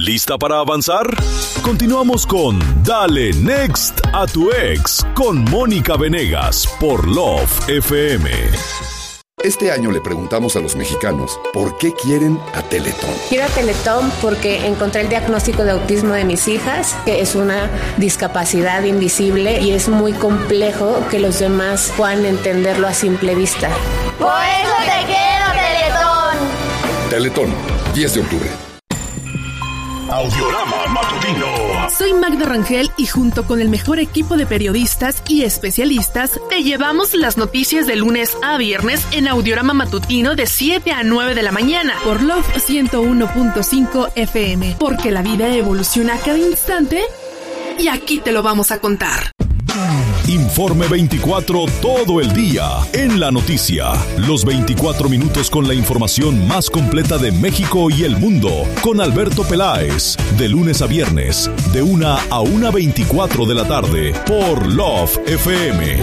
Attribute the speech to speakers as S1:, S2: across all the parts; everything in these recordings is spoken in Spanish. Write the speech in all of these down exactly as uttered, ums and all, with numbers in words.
S1: ¿Lista para avanzar? Continuamos con Dale Next a tu ex con Mónica Venegas por Love F M.
S2: Este año le preguntamos a los mexicanos por qué quieren a Teletón.
S3: Quiero a Teletón porque encontré el diagnóstico de autismo de mis hijas, que es una discapacidad invisible y es muy complejo que los demás puedan entenderlo a simple vista.
S4: ¡Por eso te quiero, Teletón!
S2: Teletón, diez de octubre.
S1: Audiorama Matutino.
S5: Soy Magda Rangel y junto con el mejor equipo de periodistas y especialistas te llevamos las noticias de lunes a viernes en Audiorama Matutino de siete a nueve de la mañana por Love ciento uno punto cinco F M, porque la vida evoluciona a cada instante y aquí te lo vamos a contar.
S1: Informe veinticuatro todo el día en la noticia. Los veinticuatro minutos con la información más completa de México y el mundo con Alberto Peláez. De lunes a viernes, de una a una veinticuatro de la tarde por Love F M.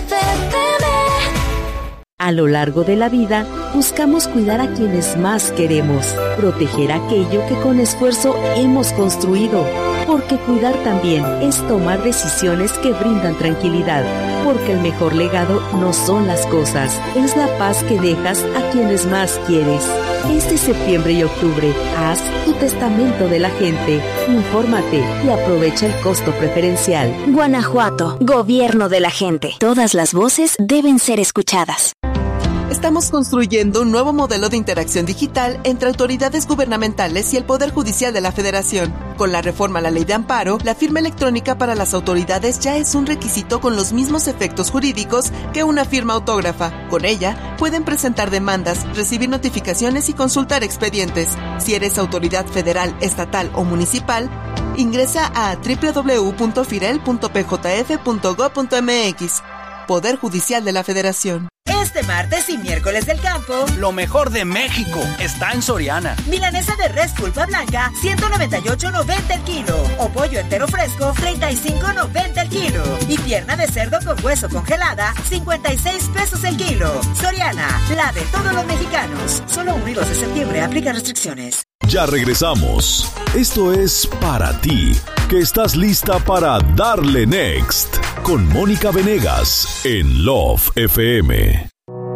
S6: A lo largo de la vida, buscamos cuidar a quienes más queremos, proteger aquello que con esfuerzo hemos construido, porque cuidar también es tomar decisiones que brindan tranquilidad, porque el mejor legado no son las cosas, es la paz que dejas a quienes más quieres. Este septiembre y octubre, haz tu testamento de la gente, infórmate y aprovecha el costo preferencial.
S7: Guanajuato, gobierno de la gente. Todas las voces deben ser escuchadas.
S8: Estamos construyendo un nuevo modelo de interacción digital entre autoridades gubernamentales y el Poder Judicial de la Federación. Con la reforma a la Ley de Amparo, la firma electrónica para las autoridades ya es un requisito con los mismos efectos jurídicos que una firma autógrafa. Con ella, pueden presentar demandas, recibir notificaciones y consultar expedientes. Si eres autoridad federal, estatal o municipal, ingresa a doble u doble u doble u punto firel punto p j f punto gob punto m x. Poder Judicial de la Federación.
S9: Este martes y miércoles del campo,
S10: lo mejor de México está en Soriana.
S9: Milanesa de res pulpa blanca, ciento noventa y ocho noventa el kilo. O pollo entero fresco, treinta y cinco noventa el kilo. Y pierna de cerdo con hueso congelada, cincuenta y seis pesos el kilo. Soriana, la de todos los mexicanos. Solo uno y dos de septiembre, aplica restricciones.
S1: Ya regresamos. Esto es para ti, que estás lista para darle next con Mónica Venegas en Love F M.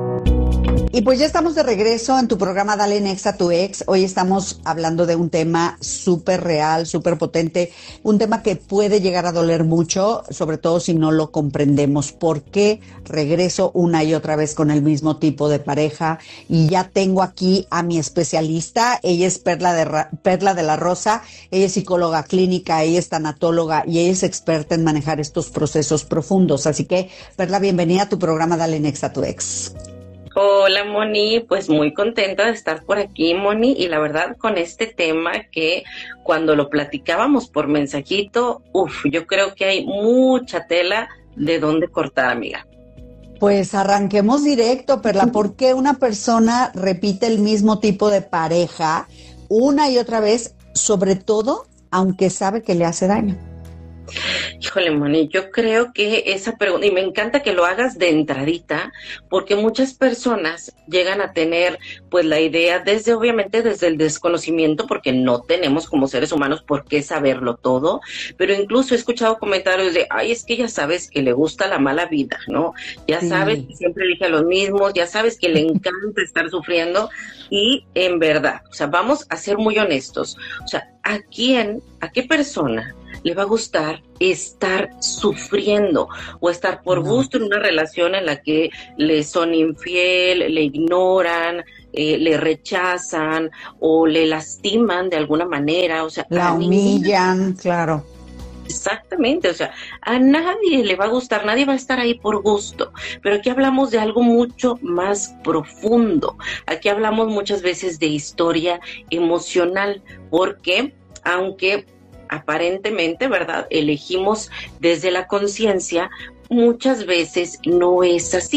S11: Y pues ya estamos de regreso en tu programa Dale Next a tu ex. Hoy estamos hablando de un tema súper real, súper potente, un tema que puede llegar a doler mucho, sobre todo si no lo comprendemos. ¿Por qué regreso una y otra vez con el mismo tipo de pareja? Y ya tengo aquí a mi especialista. Ella es Perla de, Ra- Perla de la Rosa. Ella es psicóloga clínica, ella es tanatóloga y ella es experta en manejar estos procesos profundos. Así que, Perla, bienvenida a tu programa Dale Next a tu ex.
S12: Hola, Moni, pues muy contenta de estar por aquí, Moni, y la verdad con este tema que cuando lo platicábamos por mensajito, uff, yo creo que hay mucha tela de dónde cortar, amiga.
S11: Pues arranquemos directo, Perla. ¿Por qué una persona repite el mismo tipo de pareja una y otra vez, sobre todo aunque sabe que le hace daño?
S12: Híjole, Moni, yo creo que esa pregunta, y me encanta que lo hagas de entradita, porque muchas personas llegan a tener, pues, la idea desde, obviamente, desde el desconocimiento, porque no tenemos como seres humanos por qué saberlo todo, pero incluso he escuchado comentarios de, ay, es que ya sabes que le gusta la mala vida, ¿no? Ya sí. Sabes que siempre elige a los mismos, ya sabes que le encanta estar sufriendo, y en verdad, o sea, vamos a ser muy honestos, o sea, ¿a quién, a qué persona le va a gustar estar sufriendo o estar por no. gusto en una relación en la que le son infiel, le ignoran, eh, le rechazan o le lastiman de alguna manera? O sea,
S11: la humillan, mí, claro.
S12: Exactamente, o sea, a nadie le va a gustar, nadie va a estar ahí por gusto, pero aquí hablamos de algo mucho más profundo, aquí hablamos muchas veces de historia emocional, porque aunque aparentemente, ¿verdad?, elegimos desde la conciencia, muchas veces no es así.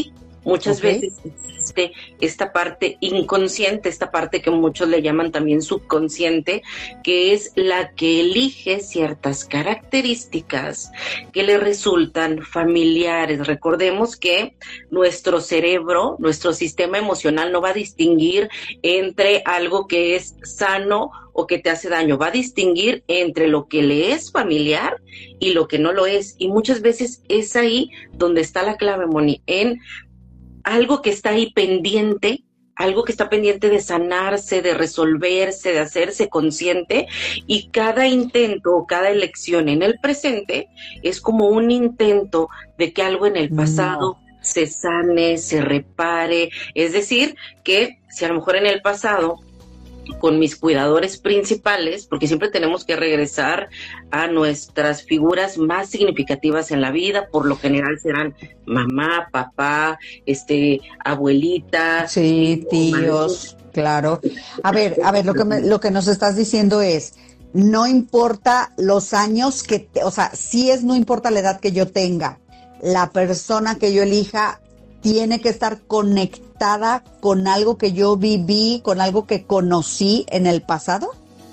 S12: muchas
S11: Okay.
S12: veces existe esta parte inconsciente, esta parte que muchos le llaman también subconsciente, que es la que elige ciertas características que le resultan familiares. Recordemos que nuestro cerebro, nuestro sistema emocional no va a distinguir entre algo que es sano o que te hace daño, va a distinguir entre lo que le es familiar y lo que no lo es. Y muchas veces es ahí donde está la clave, Moni, en algo que está ahí pendiente, algo que está pendiente de sanarse, de resolverse, de hacerse consciente, y cada intento o cada elección en el presente es como un intento de que algo en el pasado no. se sane, se repare. Es decir, que si a lo mejor en el pasado con mis cuidadores principales, porque siempre tenemos que regresar a nuestras figuras más significativas en la vida, por lo general serán mamá, papá, este, abuelita.
S11: Sí, tíos, mamá. Claro. A ver, a ver, lo que me, lo que nos estás diciendo es, no importa los años que, te, o sea, sí es, no importa la edad que yo tenga, la persona que yo elija tiene que estar conectada con algo que yo viví, con algo que conocí en el pasado.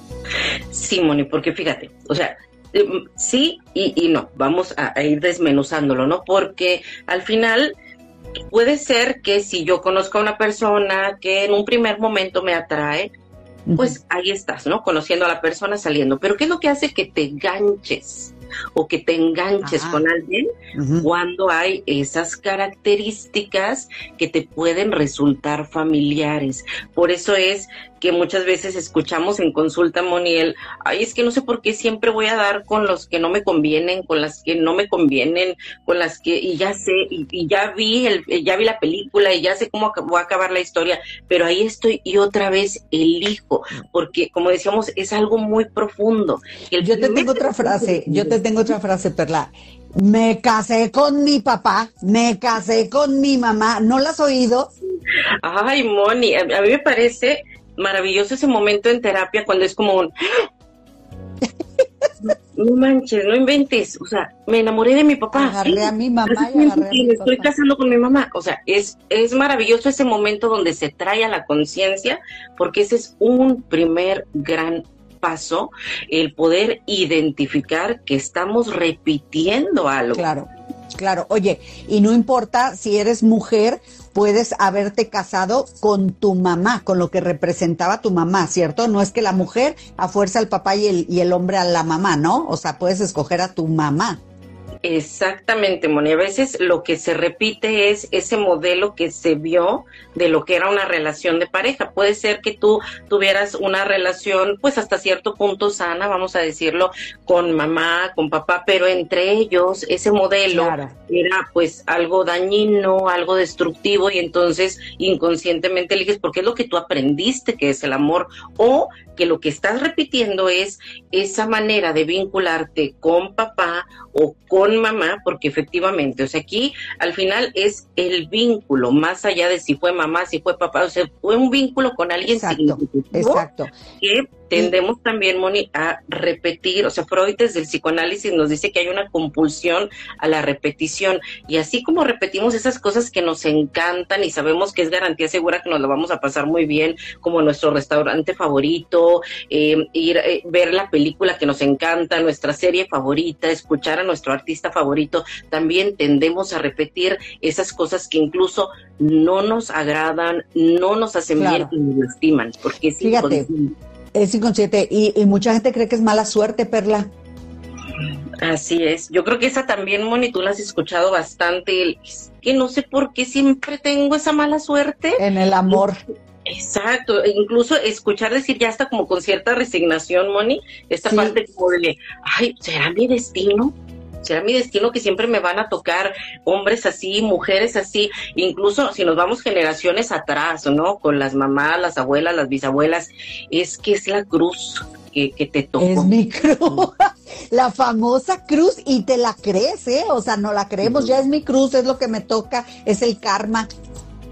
S12: Sí, Moni, porque fíjate, o sea, eh, sí y, y no, vamos a, a ir desmenuzándolo, ¿no? Porque al final puede ser que si yo conozco a una persona que en un primer momento me atrae, uh-huh. pues ahí estás, ¿no? Conociendo a la persona, saliendo. Pero ¿qué es lo que hace que te ganches o que te enganches Ajá. con alguien? Uh-huh. Cuando hay esas características que te pueden resultar familiares. Por eso es que muchas veces escuchamos en consulta, Moniel, ay, es que no sé por qué siempre voy a dar con los que no me convienen, con las que no me convienen, con las que, y ya sé, y, y ya vi el, ya vi la película, y ya sé cómo va a acabar la historia, pero ahí estoy y otra vez elijo, porque como decíamos, es algo muy profundo. El
S11: yo te tengo otra frase, yo te tengo otra frase, Perla. Me casé con mi papá, me casé con mi mamá, ¿no la has oído?
S12: Ay, Moni, a, a mí me parece maravilloso ese momento en terapia cuando es como un... No manches, no inventes, o sea, me enamoré de mi papá.
S11: Agarré
S12: ¿sí?
S11: a mi mamá y agarré a mi
S12: me
S11: papá.
S12: estoy casando con mi mamá, o sea, es, es maravilloso ese momento donde se trae a la conciencia, porque ese es un primer gran paso, el poder identificar que estamos repitiendo algo.
S11: Claro, claro, oye, y no importa si eres mujer, puedes haberte casado con tu mamá, con lo que representaba tu mamá, ¿cierto? No es que la mujer a fuerza al papá y el, y el hombre a la mamá, ¿no? O sea, puedes escoger a tu mamá.
S12: Exactamente, Moni. A veces lo que se repite es ese modelo que se vio de lo que era una relación de pareja. Puede ser que tú tuvieras una relación, pues hasta cierto punto sana, vamos a decirlo, con mamá, con papá, pero entre ellos ese modelo claro. era pues algo dañino, algo destructivo, y entonces inconscientemente eliges porque es lo que tú aprendiste que es el amor, o que lo que estás repitiendo es esa manera de vincularte con papá o con mamá, porque efectivamente, o sea, aquí al final es el vínculo, más allá de si fue mamá, si fue papá, o sea, fue un vínculo con alguien
S11: exacto, exacto.
S12: que tendemos también, Moni, a repetir. O sea, Freud desde el psicoanálisis nos dice que hay una compulsión a la repetición, y así como repetimos esas cosas que nos encantan y sabemos que es garantía segura que nos lo vamos a pasar muy bien, como nuestro restaurante favorito, eh, ir eh, ver la película que nos encanta, nuestra serie favorita, escuchar a nuestro artista favorito, también tendemos a repetir esas cosas que incluso no nos agradan, no nos hacen claro. bien y nos lastiman, porque es
S11: Fíjate, inconsciente. Es inconsciente, y, y mucha gente cree que es mala suerte, Perla.
S12: Así es, yo creo que esa también, Moni, tú la has escuchado bastante, es que no sé por qué siempre tengo esa mala suerte.
S11: En el amor.
S12: Exacto, incluso escuchar decir ya hasta como con cierta resignación, Moni, esta sí. parte como de, ay, ¿será mi destino? ¿Será mi destino que siempre me van a tocar hombres así, mujeres así? Incluso si nos vamos generaciones atrás, ¿no? Con las mamás, las abuelas, las bisabuelas, es que es la cruz que, que te tocó.
S11: Es mi cruz, la famosa cruz, y te la crees, ¿eh? O sea, no la creemos, ya es mi cruz, es lo que me toca, es el karma.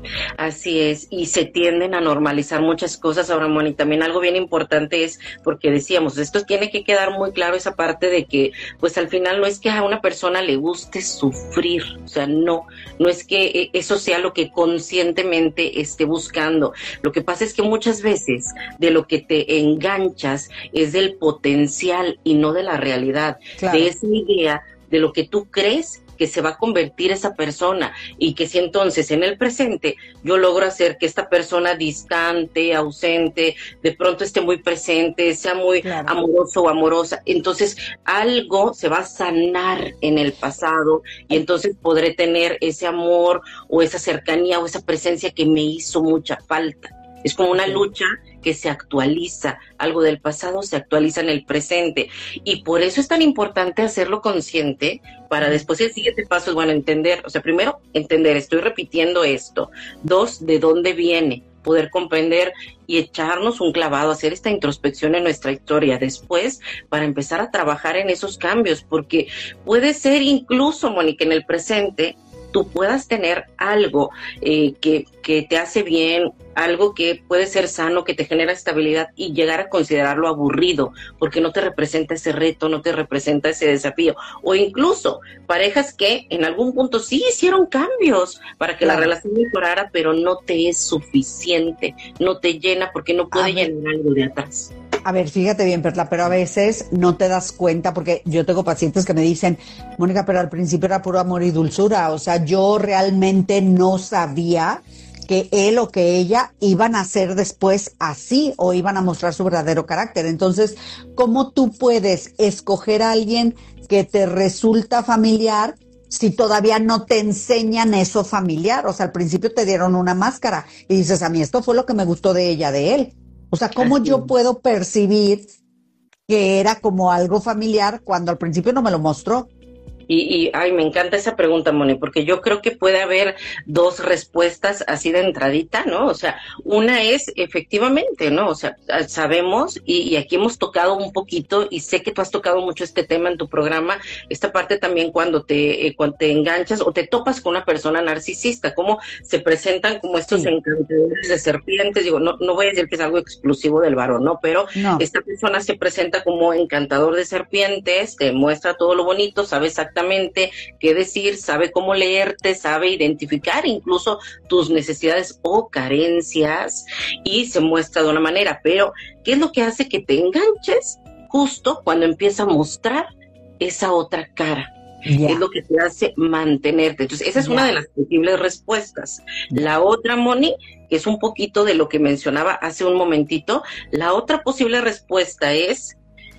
S12: Así es, y se tienden a normalizar muchas cosas ahora, Moni. También algo bien importante es, porque decíamos, esto tiene que quedar muy claro, esa parte de que, pues al final no es que a una persona le guste sufrir, o sea, no, no es que eso sea lo que conscientemente esté buscando. Lo que pasa es que muchas veces de lo que te enganchas es del potencial y no de la realidad, claro. De esa idea de lo que tú crees que se va a convertir esa persona, y que si entonces en el presente yo logro hacer que esta persona distante, ausente, de pronto esté muy presente, sea muy claro. amoroso o amorosa, entonces algo se va a sanar en el pasado y entonces podré tener ese amor o esa cercanía o esa presencia que me hizo mucha falta. Es como una lucha que se actualiza, algo del pasado se actualiza en el presente, y por eso es tan importante hacerlo consciente para después el siguiente paso es, bueno, entender, o sea, primero, entender, estoy repitiendo esto, dos, de dónde viene, poder comprender y echarnos un clavado, hacer esta introspección en nuestra historia, después para empezar a trabajar en esos cambios, porque puede ser incluso, Mónica, en el presente, tú puedas tener algo eh, que, que te hace bien, algo que puede ser sano, que te genera estabilidad, y llegar a considerarlo aburrido, porque no te representa ese reto, no te representa ese desafío. O incluso parejas que en algún punto sí hicieron cambios para que claro. la relación mejorara, pero no te es suficiente, no te llena porque no puede llenar algo de atrás.
S11: A ver, fíjate bien, Perla, pero a veces no te das cuenta, porque yo tengo pacientes que me dicen, Mónica, pero al principio era puro amor y dulzura, o sea, yo realmente no sabía que él o que ella iban a ser después así o iban a mostrar su verdadero carácter. Entonces, ¿cómo tú puedes escoger a alguien que te resulta familiar si todavía no te enseñan eso familiar? O sea, al principio te dieron una máscara y dices, a mí esto fue lo que me gustó de ella, de él. O sea, ¿cómo Así. yo puedo percibir que era como algo familiar cuando al principio no me lo mostró?
S12: Y, y, ay, me encanta esa pregunta, Moni, porque yo creo que puede haber dos respuestas así de entradita, ¿no? O sea, una es efectivamente, ¿no? O sea, sabemos, y, y aquí hemos tocado un poquito, y sé que tú has tocado mucho este tema en tu programa, esta parte también cuando te, eh, cuando te enganchas o te topas con una persona narcisista, cómo se presentan como estos sí. encantadores de serpientes. Digo, no, no voy a decir que es algo exclusivo del varón, ¿no? Pero no. esta persona se presenta como encantador de serpientes, te muestra todo lo bonito, sabe exactamente qué decir, sabe cómo leerte, sabe identificar incluso tus necesidades o carencias, y se muestra de una manera. Pero, ¿qué es lo que hace que te enganches? Justo cuando empieza a mostrar esa otra cara. Yeah. Es lo que te hace mantenerte. Entonces, esa es yeah. una de las posibles respuestas. La otra, Moni, que es un poquito de lo que mencionaba hace un momentito, la otra posible respuesta es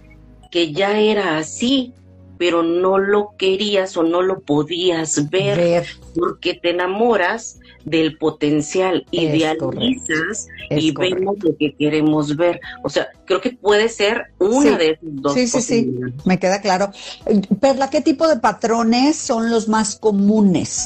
S12: que ya era así, pero no lo querías o no lo podías ver, ver. porque te enamoras del potencial, es idealizas y correcto. vemos lo que queremos ver. O sea, creo que puede ser una
S11: sí.
S12: de esas dos
S11: Sí, sí, sí, me queda claro. Perla, ¿qué tipo de patrones son los más comunes?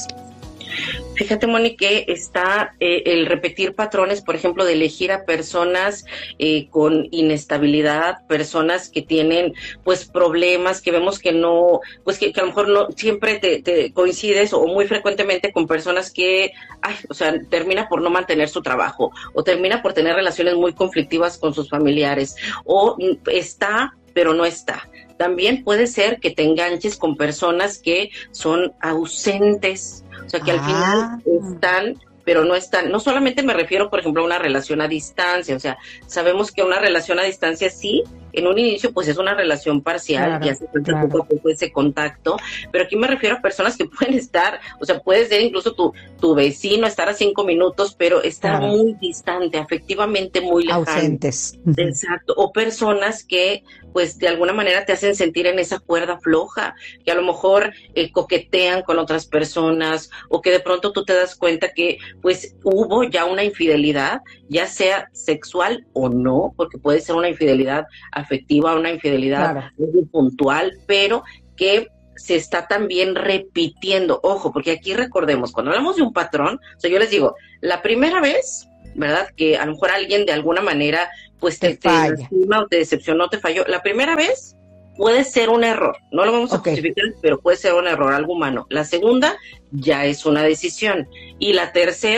S12: Fíjate, Moni, que está eh, el repetir patrones, por ejemplo, de elegir a personas eh, con inestabilidad, personas que tienen, pues, problemas, que vemos que no, pues, que, que a lo mejor no siempre te, te coincides o muy frecuentemente con personas que, ay, o sea, termina por no mantener su trabajo o termina por tener relaciones muy conflictivas con sus familiares o está, pero no está. También puede ser que te enganches con personas que son ausentes, o sea, que ah. al final están, pero no están. No solamente me refiero, por ejemplo, a una relación a distancia, o sea, sabemos que una relación a distancia sí, en un inicio pues es una relación parcial, claro, y hace falta claro. poco a poco ese contacto, pero aquí me refiero a personas que pueden estar, o sea, puede ser incluso tu, tu vecino, estar a cinco minutos, pero estar claro. muy distante, afectivamente muy lejano.
S11: Ausentes.
S12: Exacto, o personas que pues de alguna manera te hacen sentir en esa cuerda floja, que a lo mejor eh, coquetean con otras personas, o que de pronto tú te das cuenta que pues hubo ya una infidelidad, ya sea sexual o no, porque puede ser una infidelidad afectiva, una infidelidad claro. muy puntual, pero que se está también repitiendo. Ojo, porque aquí recordemos, cuando hablamos de un patrón, o sea, yo les digo, la primera vez, ¿verdad? Que a lo mejor alguien de alguna manera pues te, te, te lastima o te decepcionó, te falló. La primera vez puede ser un error, no lo vamos a okay. justificar, pero puede ser un error, algo humano. La segunda ya es una decisión. Y la tercera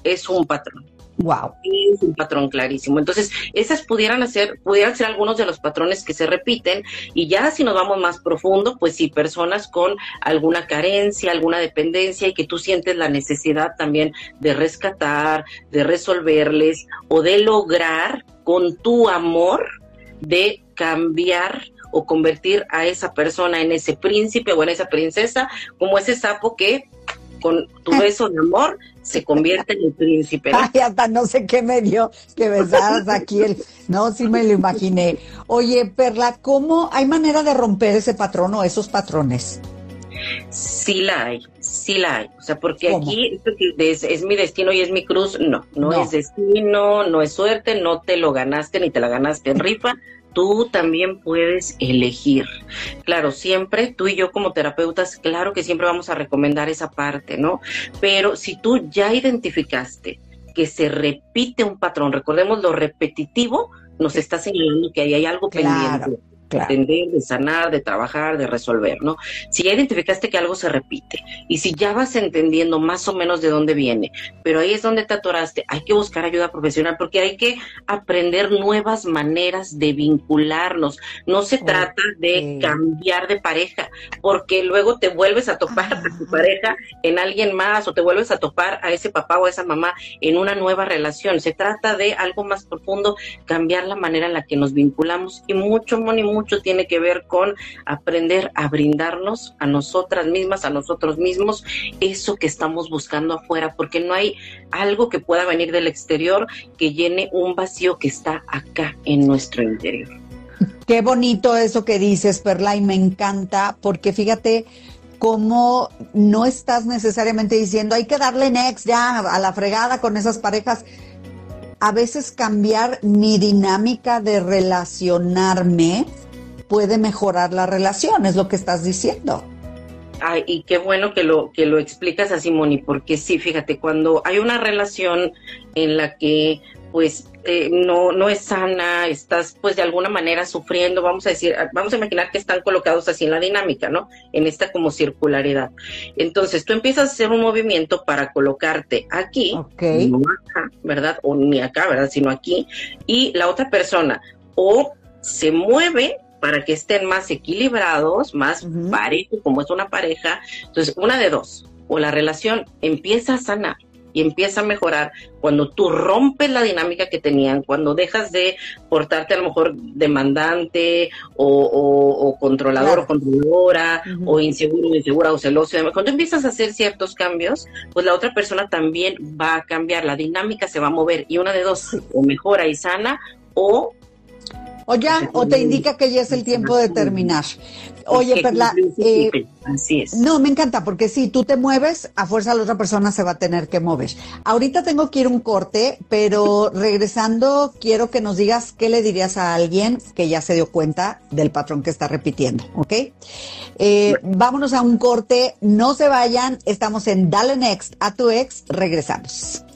S12: es un patrón.
S11: Wow.
S12: Es un patrón clarísimo. Entonces, esas pudieran ser, pudieran ser algunos de los patrones que se repiten, y ya si nos vamos más profundo, pues sí, personas con alguna carencia, alguna dependencia, y que tú sientes la necesidad también de rescatar, de resolverles, o de lograr con tu amor, de cambiar o convertir a esa persona en ese príncipe o en esa princesa, como ese sapo que con tu beso de amor se convierte en el príncipe, ¿no?
S11: Ay, hasta no sé qué me dio que besaras aquí el... No, sí me lo imaginé. Oye, Perla, ¿cómo hay manera de romper ese patrón o esos patrones?
S12: Sí la hay, sí la hay. O sea, porque
S11: ¿Cómo?
S12: aquí esto que es, es mi destino y es mi cruz, no, no,
S11: No.
S12: es destino, no es suerte, no te lo ganaste ni te la ganaste en rifa. Tú también puedes elegir. Claro, siempre tú y yo como terapeutas, claro que siempre vamos a recomendar esa parte, ¿no? Pero si tú ya identificaste que se repite un patrón, recordemos, lo repetitivo nos está señalando que ahí hay algo
S11: Claro,
S12: pendiente.
S11: claro.
S12: De entender, de sanar, de trabajar, de resolver, ¿no? Si ya identificaste que algo se repite y si ya vas entendiendo más o menos de dónde viene, pero ahí es donde te atoraste, hay que buscar ayuda profesional porque hay que aprender nuevas maneras de vincularnos. No se
S11: Okay.
S12: trata de cambiar de pareja, porque luego te vuelves a topar
S11: Ah.
S12: a tu pareja en alguien más o te vuelves a topar a ese papá o a esa mamá en una nueva relación. Se trata de algo más profundo, cambiar la manera en la que nos vinculamos, y mucho, Moni, mucho tiene que ver con aprender a brindarnos a nosotras mismas, a nosotros mismos, eso que estamos buscando afuera, porque no hay algo que pueda venir del exterior que llene un vacío que está acá en nuestro interior.
S11: Qué bonito eso que dices, Perla, y me encanta, porque fíjate cómo no estás necesariamente diciendo hay que darle next ya a la fregada con esas parejas. A veces cambiar mi dinámica de relacionarme puede mejorar la relación, es lo que estás diciendo.
S12: Ay, y qué bueno que lo que lo explicas así, Moni, porque sí, fíjate, cuando hay una relación en la que pues eh, no no es sana, estás pues de alguna manera sufriendo, vamos a decir, vamos a imaginar que están colocados así en la dinámica, ¿no? En esta como circularidad. Entonces tú empiezas a hacer un movimiento para colocarte aquí,
S11: Okay.
S12: no acá, ¿verdad? O ni acá, ¿verdad? Sino aquí, y la otra persona o se mueve para que estén más equilibrados, más
S11: Ujú.
S12: parejos, como es una pareja. Entonces, una de dos, o la relación empieza a sanar y empieza a mejorar cuando tú rompes la dinámica que tenían, cuando dejas de portarte a lo mejor demandante o, o, o controlador
S11: Claro.
S12: o controladora,
S11: Ujú.
S12: o inseguro o insegura o celoso. y demás. Cuando empiezas a hacer ciertos cambios, pues la otra persona también va a cambiar, la dinámica se va a mover, y una de dos, o mejora y sana, o
S11: O ya, o te indica que ya es el tiempo de terminar. Oye,
S12: que
S11: Perla,
S12: cumple un
S11: eh,
S12: ciclo. Así es.
S11: no, me encanta, porque si tú te mueves, a fuerza la otra persona se va a tener que mover. Ahorita tengo que ir a un corte, pero regresando, quiero que nos digas qué le dirías a alguien que ya se dio cuenta del patrón que está repitiendo, ¿ok? Eh, vámonos a un corte, no se vayan, estamos en Dale Next a tu ex, regresamos.